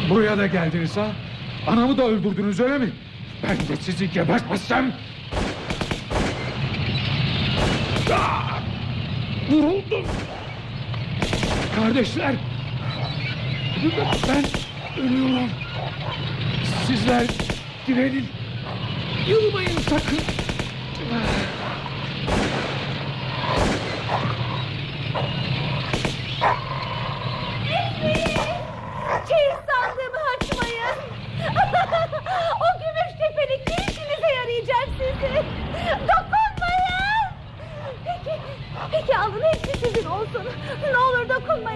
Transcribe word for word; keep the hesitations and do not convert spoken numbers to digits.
Buraya da geldiniz ha? Anamı da öldürdünüz öyle mi? Ben de sizi gebertmezsem... Ah! Vuruldum. Kardeşler, ben ölüyorum. Sizler direnin, yılmayın sakın. Çeyiz sandığımı açmayın. O gümüş tepelik ne işinize yarayacak sizin? Dokunmayın. Peki, peki alın hepsi sizin olsun. Ne olur